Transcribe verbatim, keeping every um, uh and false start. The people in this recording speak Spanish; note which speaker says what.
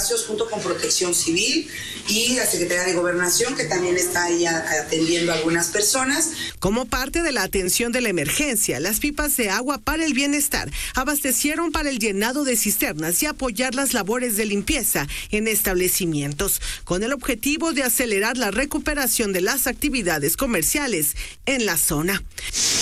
Speaker 1: espacios junto con Protección Civil y la Secretaría de Gobernación, que también está ahí atendiendo a algunas personas.
Speaker 2: Como parte de la atención de la emergencia, las pipas de agua para el bienestar abastecieron para el llenado de cisternas y apoyar las labores de limpieza en establecimientos, con el objetivo de acelerar la recuperación de las actividades comerciales en la zona.